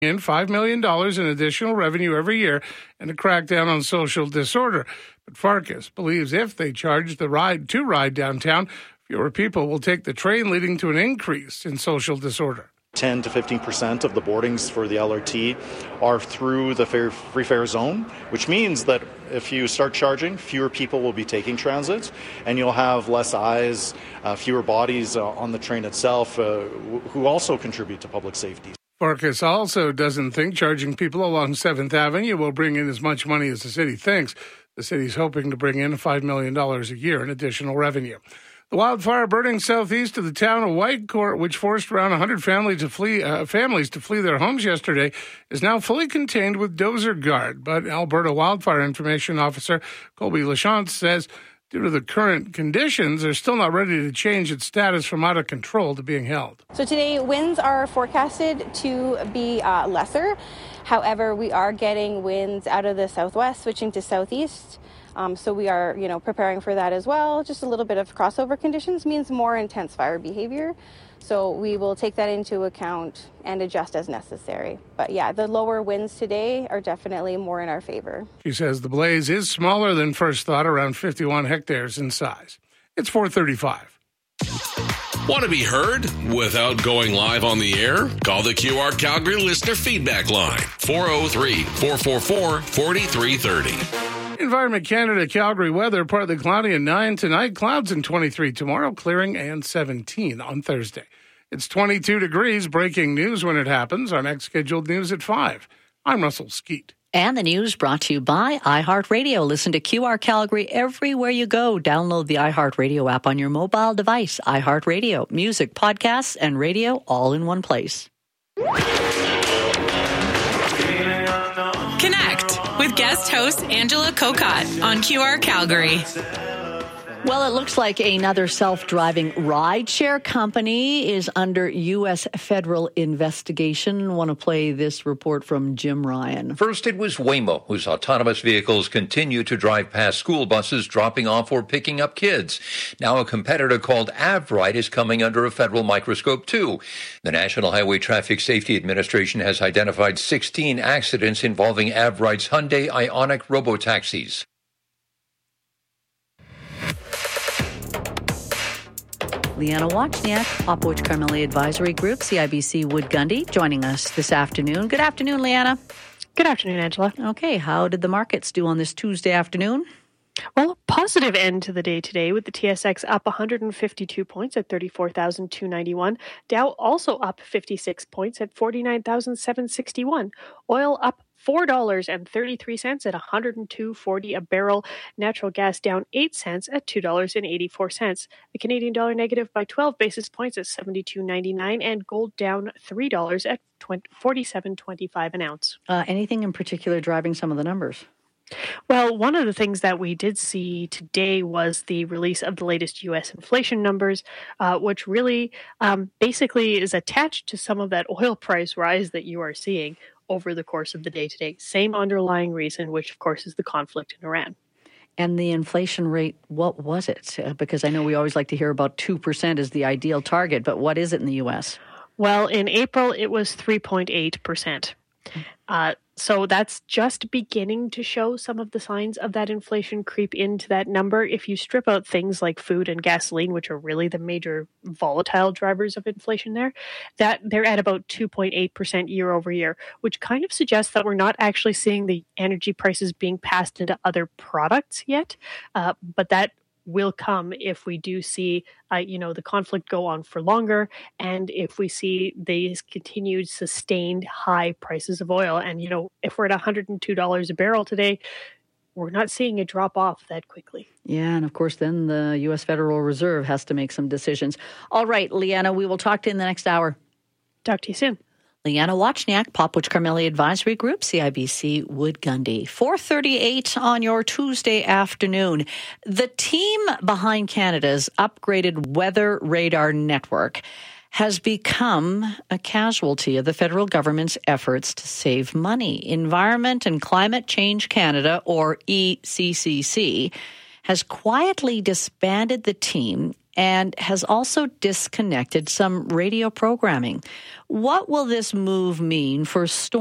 in $5 million in additional revenue every year and to crack down on social disorder. But Farkas believes if they charge the ride downtown, fewer people will take the train, leading to an increase in social disorder. 10 to 15% of the boardings for the LRT are through the free fare zone, which means that if you start charging, fewer people will be taking transit, and you'll have less eyes, fewer bodies on the train itself, who also contribute to public safety. Farkas also doesn't think charging people along 7th Avenue will bring in as much money as the city thinks. The city's hoping to bring in $5 million a year in additional revenue. The wildfire burning southeast of the town of Whitecourt, which forced around 100 families to flee their homes yesterday, is now fully contained with Dozer Guard. But Alberta Wildfire Information Officer Colby Lachance says due to the current conditions, they're still not ready to change its status from out of control to being held. So today, winds are forecasted to be lesser. However, we are getting winds out of the southwest, switching to southeast. So we are, preparing for that as well. Just a little bit of crossover conditions means more intense fire behavior. So we will take that into account and adjust as necessary. But yeah, the lower winds today are definitely more in our favor. She says the blaze is smaller than first thought, around 51 hectares in size. It's 4:35. Want to be heard without going live on the air? Call the QR Calgary listener feedback line, 403-444-4330. Environment Canada Calgary weather, partly cloudy and 9 tonight, clouds and 23 tomorrow, clearing and 17 on Thursday. It's 22 degrees, breaking news when it happens. Our next scheduled news at 5. I'm Russell Skeet. And the news brought to you by iHeartRadio. Listen to QR Calgary everywhere you go. Download the iHeartRadio app on your mobile device. iHeartRadio, music, podcasts, and radio all in one place. Connect with guest host Angela Kokott on QR Calgary. Well, it looks like another self-driving rideshare company is under U.S. federal investigation. Want to play this report from Jim Ryan. First, it was Waymo, whose autonomous vehicles continue to drive past school buses dropping off or picking up kids. Now a competitor called Avride is coming under a federal microscope, too. The National Highway Traffic Safety Administration has identified 16 accidents involving Avride's Hyundai Ioniq robotaxis. Leanna Wachniak, Popowich Carmeli Advisory Group, CIBC Wood Gundy, joining us this afternoon. Good afternoon, Leanna. Good afternoon, Angela. Okay, how did the markets do on this Tuesday afternoon? Well, positive end to the day today with the TSX up 152 points at 34,291. Dow also up 56 points at 49,761. Oil up $4.33 at $102.40 a barrel. Natural gas down 8 cents at $2.84. The Canadian dollar negative by 12 basis points at 72.99, and gold down $3 at 47.25 an ounce. Anything in particular driving some of the numbers? Well, one of the things that we did see today was the release of the latest U.S. inflation numbers, which really basically is attached to some of that oil price rise that you are seeing over the course of the day today. Same underlying reason, which of course is the conflict in Iran. And the inflation rate, what was it? Because I know we always like to hear about 2% as the ideal target, but what is it in the U.S.? Well, in April, it was 3.8%. So that's just beginning to show some of the signs of that inflation creep into that number. If you strip out things like food and gasoline, which are really the major volatile drivers of inflation there, that they're at about 2.8% year over year, which kind of suggests that we're not actually seeing the energy prices being passed into other products yet. But that will come if we do see, the conflict go on for longer, and if we see these continued sustained high prices of oil. And, if we're at $102 a barrel today, we're not seeing it drop off that quickly. Yeah, and of course, then the U.S. Federal Reserve has to make some decisions. All right, Leanna, we will talk to you in the next hour. Talk to you soon. Leanna Wachniak, Popowich Carmeli Advisory Group, CIBC Wood Gundy. 4:38 on your Tuesday afternoon. The team behind Canada's upgraded weather radar network has become a casualty of the federal government's efforts to save money. Environment and Climate Change Canada, or ECCC, has quietly disbanded the team and has also disconnected some radio programming. What will this move mean for